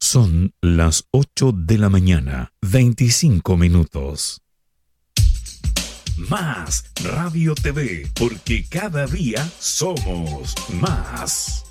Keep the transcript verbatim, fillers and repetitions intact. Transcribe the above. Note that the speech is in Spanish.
Son las ocho de la mañana, veinticinco minutos. Más Radio T V, porque cada día somos más.